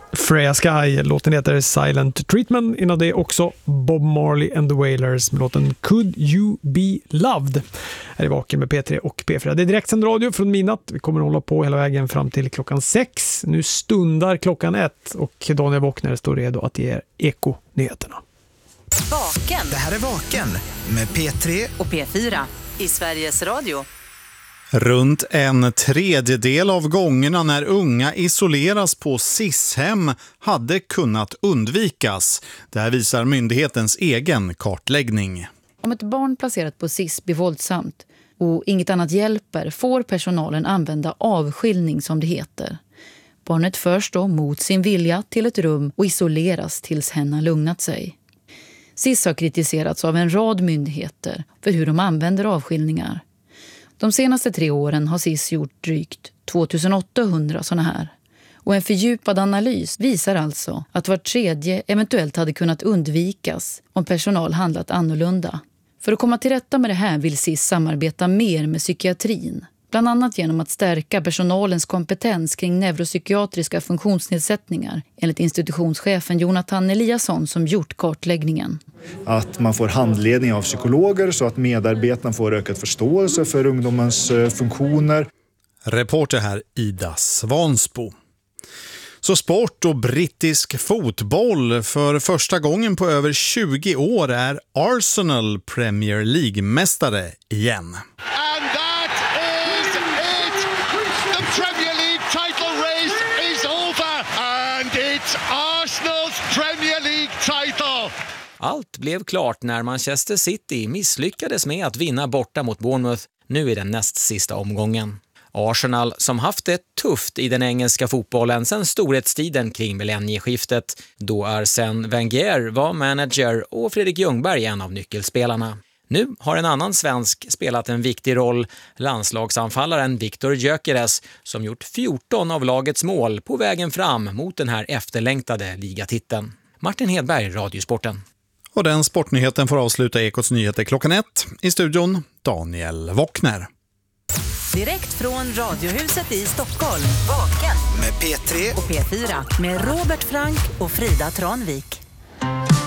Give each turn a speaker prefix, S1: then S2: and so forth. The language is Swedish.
S1: Freya Sky, låten heter Silent Treatment. Innan det också Bob Marley and the Wailers med låten Could You Be Loved. Här är Vaken med P3 och P4. Det är direktsänd radio från midnatt. Vi kommer att hålla på hela vägen fram till klockan 6. Nu stundar klockan 1 och Daniel Wockner står redo att ge Eko-nyheterna.
S2: Vaken.
S3: Det här är Vaken med P3
S2: och P4 i Sveriges Radio.
S4: Runt en tredjedel av gångerna när unga isoleras på SIS-hem hade kunnat undvikas. Det här visar myndighetens egen kartläggning.
S5: Om ett barn placerat på SIS blir våldsamt och inget annat hjälper får personalen använda avskiljning som det heter. Barnet förs då mot sin vilja till ett rum och isoleras tills hen har lugnat sig. SIS har kritiserats av en rad myndigheter för hur de använder avskiljningar. De senaste 3 åren har SIS gjort drygt 2800 sådana här. Och en fördjupad analys visar alltså att var tredje eventuellt hade kunnat undvikas om personal handlat annorlunda. För att komma till rätta med det här vill SIS samarbeta mer med psykiatrin. Bland annat genom att stärka personalens kompetens kring neuropsykiatriska funktionsnedsättningar, enligt institutionschefen Jonathan Eliasson som gjort kartläggningen.
S6: Att man får handledning av psykologer så att medarbetarna får ökad förståelse för ungdomens funktioner.
S4: Reporter här Ida Svansbo. Så sport och brittisk fotboll. För första gången på över 20 år är Arsenal Premier League-mästare igen.
S7: Allt blev klart när Manchester City misslyckades med att vinna borta mot Bournemouth nu i den näst sista omgången. Arsenal, som haft det tufft i den engelska fotbollen sedan storhetstiden kring millennieskiftet, då Arsène Wenger var manager och Fredrik Ljungberg en av nyckelspelarna. Nu har en annan svensk spelat en viktig roll, landslagsanfallaren Viktor Gyökeres, som gjort 14 av lagets mål på vägen fram mot den här efterlängtade ligatiteln. Martin Hedberg, Radiosporten.
S4: Och den sportnyheten får avsluta Ekots nyheter klockan 1. I studion Daniel Wockner.
S2: Direkt från Radiohuset i Stockholm. Vaken
S3: med P3
S2: och P4 med Robert Frank och Frida Tranvik.